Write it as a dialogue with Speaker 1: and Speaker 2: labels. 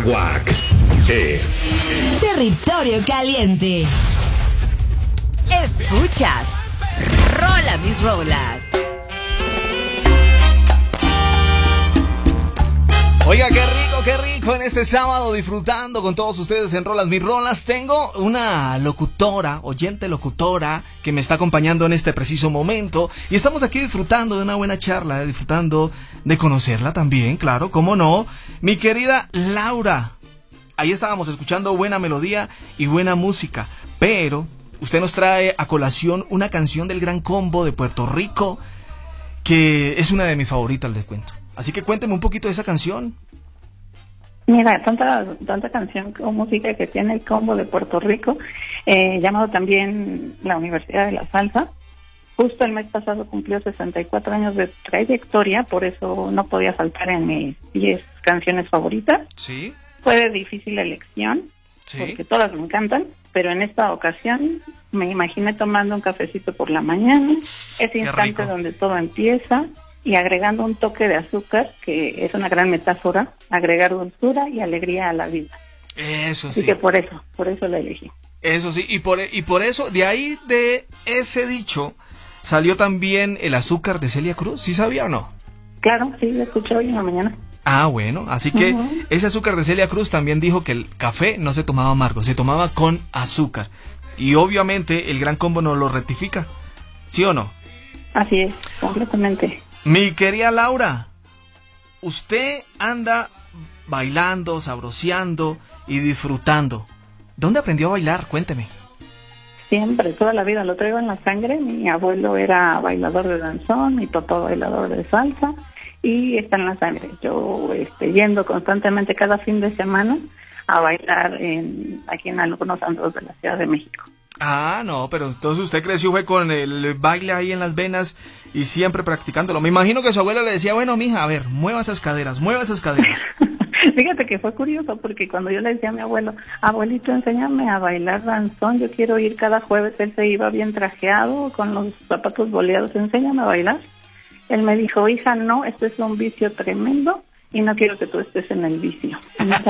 Speaker 1: Anahuac es
Speaker 2: Territorio Caliente. Escuchas Rola Mis Rolas.
Speaker 3: Oiga, qué rico en este sábado disfrutando con todos ustedes en Rolas Mis Rolas. Tengo una locutora, oyente locutora, que me está acompañando en este preciso momento. Y estamos aquí disfrutando de una buena charla, disfrutando de conocerla también, claro, cómo no. Mi querida Laura, ahí estábamos escuchando buena melodía y buena música. Pero usted nos trae a colación una canción del Gran Combo de Puerto Rico, que es una de mis favoritas, les cuento. Así que cuénteme un poquito de esa canción.
Speaker 4: Mira, tanta canción o música que tiene el Combo de Puerto Rico, llamado también la Universidad de la Salsa. Justo el mes pasado cumplió 64 años de trayectoria, por eso no podía faltar en mis 10 canciones favoritas.
Speaker 3: Sí.
Speaker 4: Fue de difícil elección, sí, porque todas me encantan, pero en esta ocasión me imaginé tomando un cafecito por la mañana, ese instante donde todo empieza, y agregando un toque de azúcar, que es una gran metáfora, agregar dulzura y alegría a la vida.
Speaker 3: Eso
Speaker 4: sí. Así que por eso la elegí.
Speaker 3: Eso sí, y por eso, de ahí de ese dicho, salió también el azúcar de Celia Cruz, ¿sí sabía o no?
Speaker 4: Claro, sí, lo escuché hoy en la mañana.
Speaker 3: Ah, bueno, así que ese azúcar de Celia Cruz también dijo que el café no se tomaba amargo, se tomaba con azúcar. Y obviamente el Gran Combo nos lo rectifica, ¿sí o no?
Speaker 4: Así es, completamente.
Speaker 3: Mi querida Laura, usted anda bailando, sabroseando y disfrutando. ¿Dónde aprendió a bailar? Cuénteme.
Speaker 4: Siempre, toda la vida lo traigo en la sangre. Mi abuelo era bailador de danzón, mi papá bailador de salsa, y está en la sangre. Yo yendo constantemente cada fin de semana a bailar aquí en algunos antros de la Ciudad de México. Ah,
Speaker 3: no, pero entonces usted creció fue con el baile ahí en las venas y siempre practicándolo. Me imagino que su abuela le decía, bueno, mija, a ver, mueva esas caderas, mueva esas caderas.
Speaker 4: Fíjate que fue curioso porque cuando yo le decía a mi abuelo, abuelito, enséñame a bailar danzón, yo quiero ir cada jueves, él se iba bien trajeado, con los zapatos boleados, enséñame a bailar. Él me dijo, hija, no, esto es un vicio tremendo y no quiero que tú estés en el vicio.